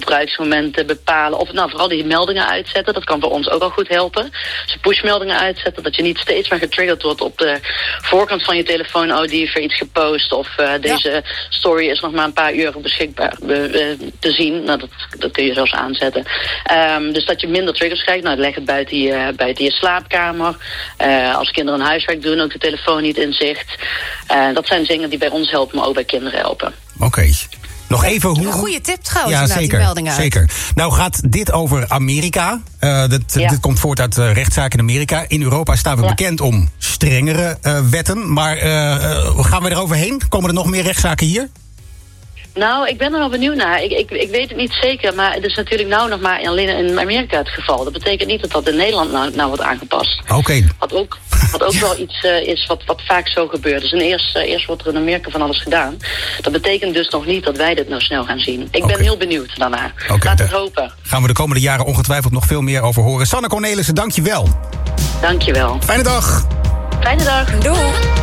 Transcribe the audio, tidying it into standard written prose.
gebruiksmomenten bepalen. Of vooral die meldingen uitzetten. Dat kan voor ons ook al goed helpen. Dus pushmeldingen uitzetten. Dat je niet steeds maar getriggerd wordt op de voorkant van je telefoon. Oh, die heeft er iets gepost. Of deze story is nog maar een paar uur beschikbaar te zien. Nou, dat kun je zelfs aanzetten. Dus dat je minder triggers krijgt. Nou, leg het buiten je slaapkamer. Als kinderen een huiswerk doen, ook de telefoon niet in zicht. Dat zijn dingen die bij ons helpen, maar ook bij kinderen helpen. Oké. Nog even hoe... Een goede tip trouwens, ja, zeker, die meldingen uit. Zeker. Nou gaat dit over Amerika. Dit komt voort uit rechtszaken in Amerika. In Europa staan we bekend om strengere wetten. Maar gaan we eroverheen? Komen er nog meer rechtszaken hier? Nou, ik ben er wel benieuwd naar. Ik weet het niet zeker, maar het is natuurlijk nou nog maar alleen in Amerika het geval. Dat betekent niet dat in Nederland nou wordt aangepast. Oké. Wat ook wel iets is wat vaak zo gebeurt. Dus eerst wordt er in Amerika van alles gedaan. Dat betekent dus nog niet dat wij dit nou snel gaan zien. Ik ben heel benieuwd daarna. Laat het hopen. Gaan we de komende jaren ongetwijfeld nog veel meer over horen. Sanne Cornelissen, dank je wel. Dank je wel. Fijne dag. Fijne dag. Doei.